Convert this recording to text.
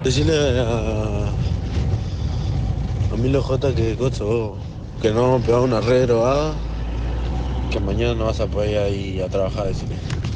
Decirle a Milo J que cocho, que no vamos a pegar un arreglo, que mañana no vas a poder ir a trabajar, decirle.